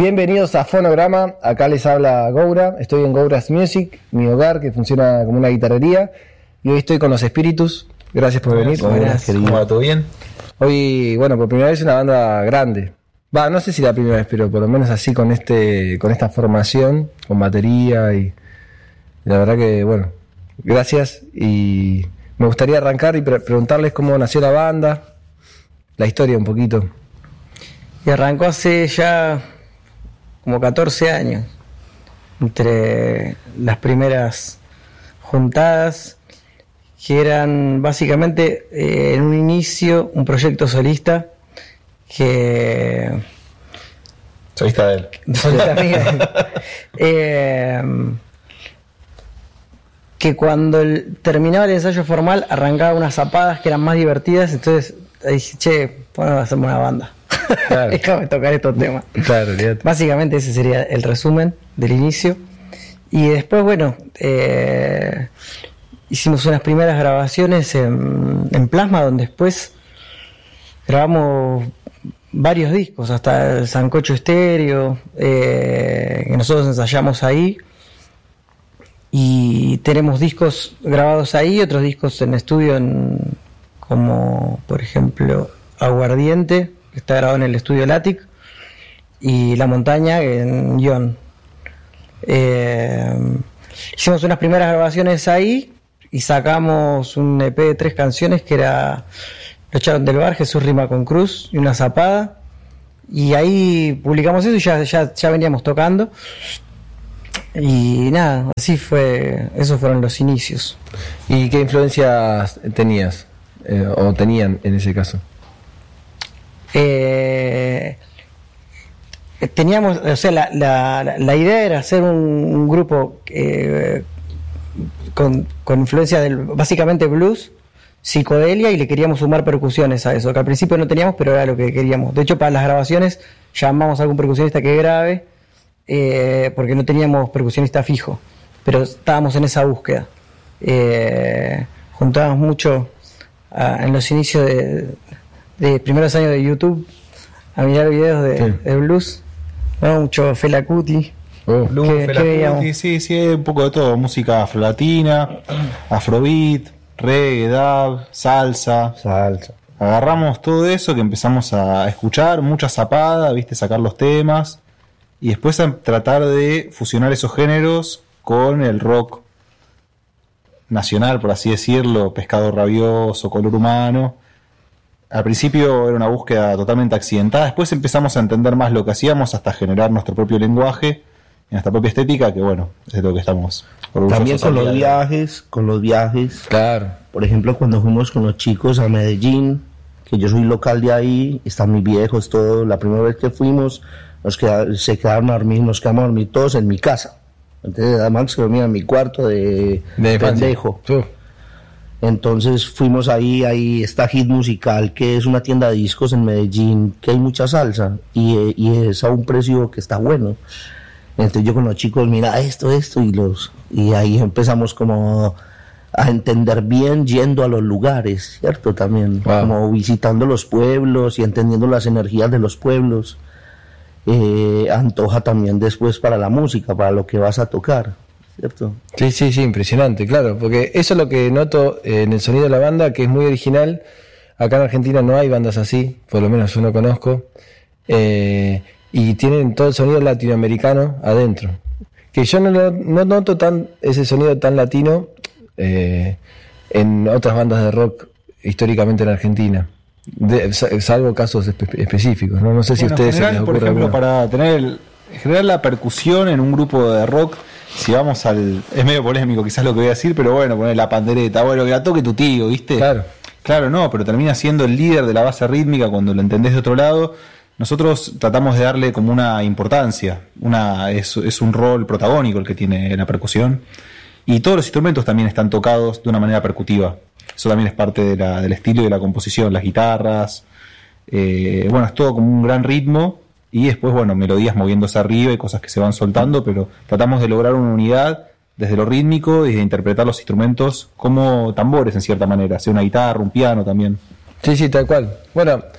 Bienvenidos a Fonograma, acá les habla Goura, estoy en Goura's Music, mi hogar que funciona como una guitarrería, y hoy estoy con Los Espíritus. Gracias por venir. Buenas, ¿cómo va? ¿Todo bien? Hoy, bueno, por primera vez una banda grande. No sé si la primera vez, pero por lo menos así con esta formación, con batería, y la verdad que, bueno, gracias. Y me gustaría arrancar y preguntarles cómo nació la banda, la historia un poquito. Y arrancó hace ya como 14 años, entre las primeras juntadas, que eran básicamente en un inicio un proyecto solista que... Solista de él. Solista que cuando terminaba el ensayo formal arrancaba unas zapadas que eran más divertidas, entonces dije, che, bueno, hacemos una banda. Claro. Déjame tocar estos temas. Claro, básicamente ese sería el resumen del inicio. Y después, bueno, hicimos unas primeras grabaciones en Plasma, donde después grabamos varios discos, hasta el Sancocho Estéreo, que nosotros ensayamos ahí. Y tenemos discos grabados ahí, otros discos en estudio, como por ejemplo Aguardiente, que está grabado en el estudio Latic, y La Montaña en Guión. Hicimos unas primeras grabaciones ahí y sacamos un EP de 3 canciones que era Lo Echaron del Bar, Jesús Rima con Cruz y Una Zapada, y ahí publicamos eso y ya veníamos tocando. Y nada, así fue, esos fueron los inicios. ¿Y qué influencias tenías o tenían en ese caso? Teníamos, o sea, la idea era hacer un grupo con influencia del básicamente blues, psicodelia, y le queríamos sumar percusiones a eso, que al principio no teníamos, pero era lo que queríamos. De hecho, para las grabaciones llamamos a algún percusionista que grabe, porque no teníamos percusionista fijo, pero estábamos en esa búsqueda. Juntábamos mucho en los inicios de primeros años de YouTube a mirar videos de blues, ¿no? Mucho Fela Kuti. Blues, Fela Kuti, sí, un poco de todo, música afrolatina, afrobeat, reggae, dub, salsa. Agarramos todo eso que empezamos a escuchar, mucha zapada, viste, sacar los temas, y después a tratar de fusionar esos géneros con el rock nacional, por así decirlo, Pescado Rabioso, Color Humano. Al principio era una búsqueda totalmente accidentada, después empezamos a entender más lo que hacíamos hasta generar nuestro propio lenguaje, nuestra propia estética, que bueno, es de lo que estamos orgullosos. También con los viajes. Claro. Por ejemplo, cuando fuimos con los chicos a Medellín, que yo soy local de ahí, están mis viejos, todo. La primera vez que fuimos, nos quedamos a dormir todos en mi casa. Entonces, además se dormía en mi cuarto de pendejo. Entonces fuimos ahí está Hit Musical, que es una tienda de discos en Medellín, que hay mucha salsa, y es a un precio que está bueno. Entonces yo con los chicos, mira esto, y ahí empezamos como a entender bien, yendo a los lugares, ¿cierto? También, como visitando los pueblos y entendiendo las energías de los pueblos. Antoja también después para la música, para lo que vas a tocar, ¿cierto? Sí, impresionante, claro, porque eso es lo que noto en el sonido de la banda, que es muy original. Acá en Argentina no hay bandas así, por lo menos yo no conozco, y tienen todo el sonido latinoamericano adentro, que yo no noto ese sonido tan latino en otras bandas de rock históricamente en Argentina, salvo casos específicos, ¿no? No sé si ustedes general, se les ocurre, por ejemplo, alguno. para generar la percusión en un grupo de rock, si vamos es medio polémico quizás lo que voy a decir, pero bueno, poner la pandereta, bueno, que la toque tu tío, ¿viste? Claro, no, pero termina siendo el líder de la base rítmica cuando lo entendés de otro lado. Nosotros tratamos de darle como una importancia, es un rol protagónico el que tiene la percusión, y todos los instrumentos también están tocados de una manera percutiva. Eso también es parte del estilo y de la composición, las guitarras, bueno, es todo como un gran ritmo, y después, bueno, melodías moviéndose arriba y cosas que se van soltando, pero tratamos de lograr una unidad desde lo rítmico y de interpretar los instrumentos como tambores en cierta manera, sea una guitarra, un piano también. Sí, tal cual. Bueno,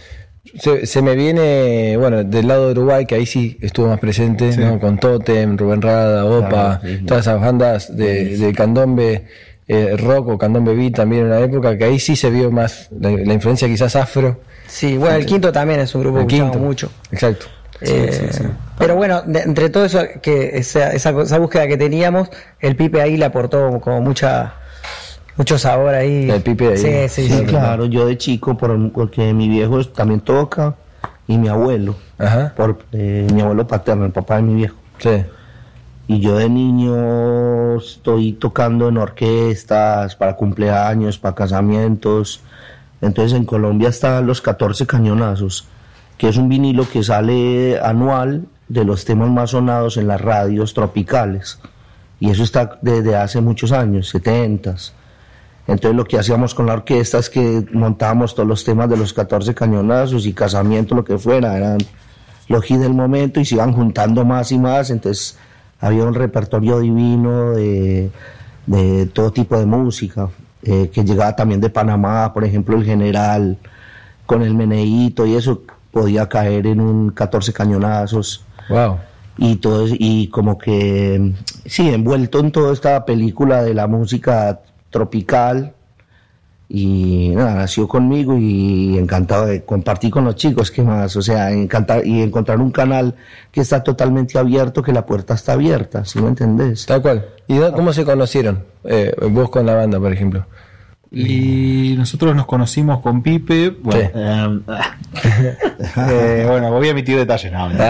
Se me viene, bueno, del lado de Uruguay, que ahí sí estuvo más presente, sí, ¿no? Con Totem, Rubén Rada, Opa, claro, sí, todas esas bandas de candombe rock o candombe beat también en una época, que ahí sí se vio más la influencia quizás afro. Sí, bueno, el Quinto también es un grupo que escuchamos mucho. Exacto. Sí. Pero bueno, entre todo eso, que esa búsqueda que teníamos, el Pipe ahí le aportó como mucho sabor ahí. El Pipe ahí. Sí, claro, yo de chico, porque mi viejo también toca, y mi abuelo, mi abuelo paterno, el papá de mi viejo. Sí. Y yo de niño estoy tocando en orquestas, para cumpleaños, para casamientos. Entonces en Colombia están los 14 Cañonazos, que es un vinilo que sale anual de los temas más sonados en las radios tropicales. Y eso está desde hace muchos años, 70s. Entonces lo que hacíamos con la orquesta es que montábamos todos los temas de los 14 Cañonazos y casamiento, lo que fuera, eran los hits del momento y se iban juntando más y más. Entonces había un repertorio divino de todo tipo de música, que llegaba también de Panamá, por ejemplo el General con el Meneíto, y eso podía caer en un 14 Cañonazos. Wow. Y todo, y como que sí, envuelto en toda esta película de la música tropical, y nada, nació conmigo y encantado de compartir con los chicos, ¿qué más? O sea, encontrar un canal que está totalmente abierto, que la puerta está abierta, ¿sí me entendés? Tal cual. ¿Y cómo se conocieron? Vos con la banda, por ejemplo. Y nosotros nos conocimos con Pipe. Bueno, bueno, voy a emitir detalles.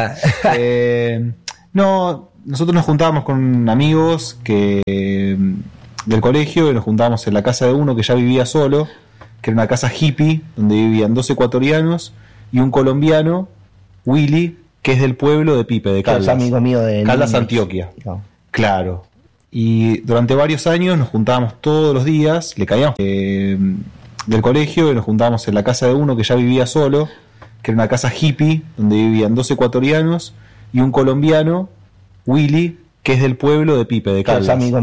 No, nosotros nos juntábamos con amigos del colegio, y nos juntábamos en la casa de uno que ya vivía solo, que era una casa hippie, donde vivían 2 ecuatorianos y un colombiano, Willy, que es del pueblo de Pipe, de Caldas. Es amigo mío de Caldas, Antioquia. No. Claro. Y durante varios años nos juntábamos todos los días, le caíamos del colegio, y nos juntábamos en la casa de uno que ya vivía solo, que era una casa hippie, donde vivían 2 ecuatorianos y un colombiano, Willy, que es del pueblo de Pipe, de Caldas.